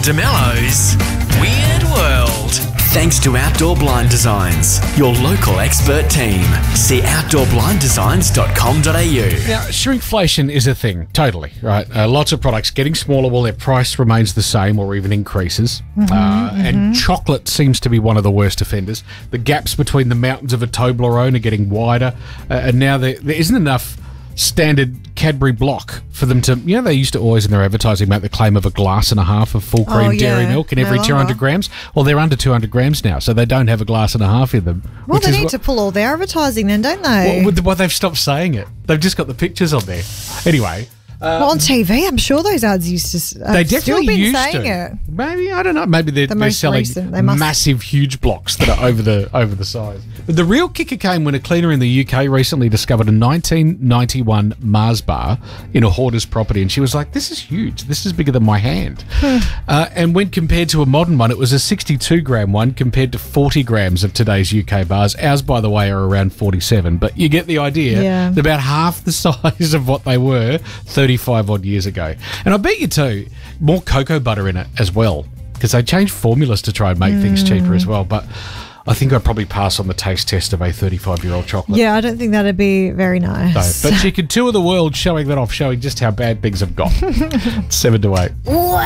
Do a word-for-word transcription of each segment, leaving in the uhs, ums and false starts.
DeMello's Weird World. Thanks to Outdoor Blind Designs, your local expert team. See outdoor blind designs dot com dot a u. Now, shrinkflation is a thing, totally, right? Uh, lots of products getting smaller while their price remains the same or even increases. Mm-hmm, uh, mm-hmm. And chocolate seems to be one of the worst offenders. The gaps between the mountains of a Toblerone are getting wider, uh, and now there, there isn't enough standard Cadbury block for them to, you know, they used to always in their advertising make the claim of a glass and a half of full cream Oh, yeah. dairy milk in every No two hundred longer. grams. Well, they're under two hundred grams now, so they don't have a glass and a half in them. Well, which they is need what- to pull all their advertising then, don't they? Well, with the, well, they've stopped saying it. They've just got the pictures on there. Anyway. Well, on T V, I'm sure those ads used to. Uh, They still definitely been used saying to. it. Maybe, I don't know. Maybe they're, The they're most selling recent, they must- massive, huge blocks that are over the over the size. But the real kicker came when a cleaner in the U K recently discovered a nineteen ninety-one Mars bar in a hoarder's property, and she was like, "This is huge. This is bigger than my hand." uh, and when compared to a modern one, it was a sixty-two gram one compared to forty grams of today's U K bars. Ours, by the way, are around forty-seven. But you get the idea. Yeah. They're about half the size of what they were thirty-five odd years ago. And I bet you too, more cocoa butter in it as well, because they changed formulas to try and make things cheaper as well. But I think I'd probably pass on the taste test of a thirty-five-year-old chocolate. Yeah, I don't think that'd be very nice. So, but she could tour the world showing that off, showing just how bad things have got. Seven to eight.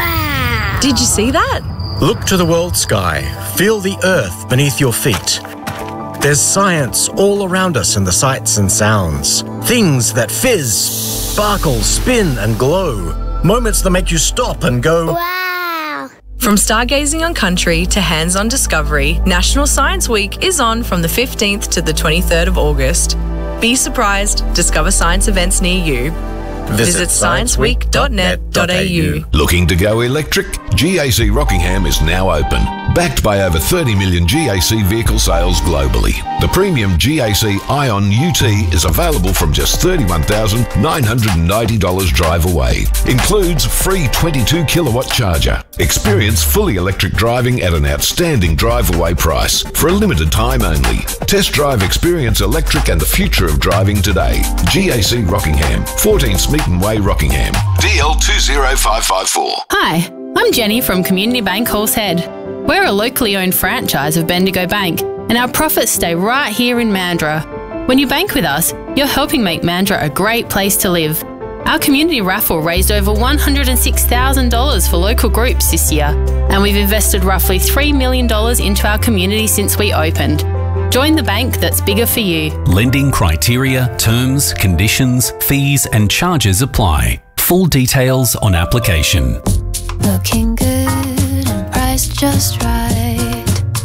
Wow! Did you see that? Look to the world sky. Feel the earth beneath your feet. There's science all around us in the sights and sounds. Things that fizz, sparkle, spin and glow. Moments that make you stop and go, Wow! From stargazing on country to hands-on discovery, National Science Week is on from the fifteenth to the twenty-third of August. Be surprised, discover science events near you. Visit science week dot net dot a u. Looking to go electric? G A C Rockingham is now open. Backed by over thirty million G A C vehicle sales globally. The premium G A C Ion U T is available from just thirty-one thousand nine hundred ninety dollars drive away. Includes free twenty-two kilowatt charger. Experience fully electric driving at an outstanding drive away price for a limited time only. Test drive Experience Electric and the future of driving today. G A C Rockingham, fourteen Smeaton Way, Rockingham. D L two zero five five four. Hi, I'm Jenny from Community Bank Horsehead. We're a locally owned franchise of Bendigo Bank, and our profits stay right here in Mandurah. When you bank with us, you're helping make Mandurah a great place to live. Our community raffle raised over one hundred six thousand dollars for local groups this year, and we've invested roughly three million dollars into our community since we opened. Join the bank that's bigger for you. Lending criteria, terms, conditions, fees and charges apply. Full details on application. Looking good and priced just right.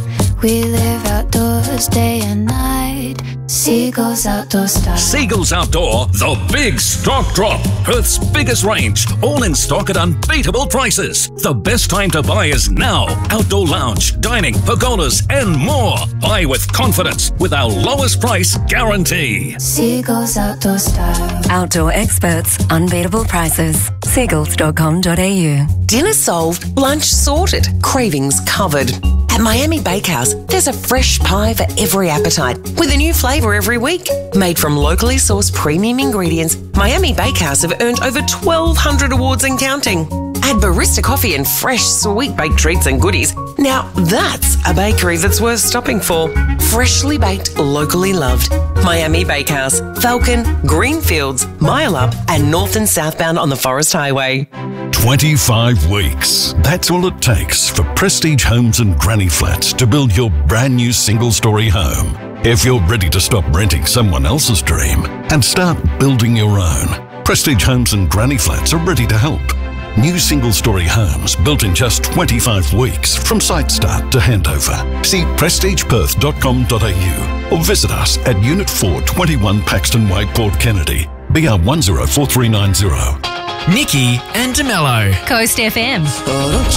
We live outdoors day and night. Seagulls Outdoor Style. Seagulls Outdoor, the big stock drop. Perth's biggest range, all in stock at unbeatable prices. The best time to buy is now. Outdoor lounge, dining, pergolas and more. Buy with confidence with our lowest price guarantee. Seagulls Outdoor Style. Outdoor experts, unbeatable prices. seagulls dot com dot a u. Dinner solved, lunch sorted, cravings covered. At Miami Bakehouse, there's a fresh pie for every appetite, with a new flavour every week. Made from locally sourced premium ingredients, Miami Bakehouse have earned over twelve hundred awards and counting. Add barista coffee and fresh sweet baked treats and goodies. Now that's a bakery that's worth stopping for. Freshly baked, locally loved. Miami Bakehouse, Falcon, Greenfields, Mile Up and north and southbound on the Forest Highway. twenty-five weeks. That's all it takes for Prestige Homes and Granny Flats to build your brand new single-story home. If you're ready to stop renting someone else's dream and start building your own, Prestige Homes and Granny Flats are ready to help. New single-story homes built in just twenty-five weeks from site start to handover. See prestige perth dot com dot a u or visit us at Unit four, twenty-one Paxton Way, Port Kennedy, B R one zero four three nine zero. Nikki and DeMello. Coast F M.